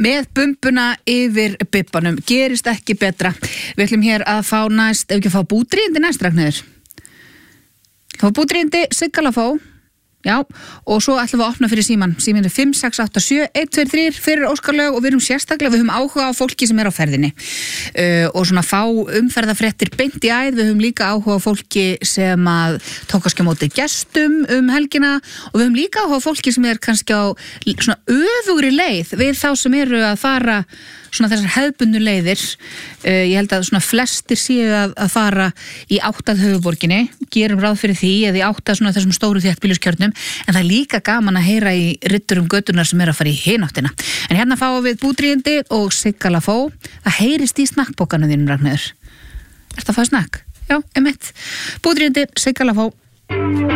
með bumbuna yfir bibbanum, gerist ekki betra. Við ætlum hér að fá næst, ef ekki að fá búdrýndi næst, Ragnheiður. Fá búdrýndi, Siggalafó. Já, og svo ætlum við að opna fyrir síman. Síminn 5687123 fyrir óskarlög og við erum sérstaklega, við höfum áhuga á fólki sem á ferðinni. Og svona fá umferðafréttir beint í æð, við höfum líka áhuga á fólki sem að tókast á móti gestum helgina og við höfum líka áhuga á fólki sem kannski á svona öfugri leið við þá sem eru að fara svona þessar hefðbundnu leiðir. Ég held að svona flestir séu að fara í átt að höfuðborginni, gerum ráð fyrir því, eða í átt að svona þessum stóru þéttbýliskjörnum, en það er líka gaman að heyra í riddurum göturnar sem að fara í hináttina. En hérna fáum við búdrýndi og Siggalafó. Það heyrist í snakkbókanu þínum, Ragnheiður. Ertu að fá snakk? Já, einmitt. Búdrýndi, Siggalafó.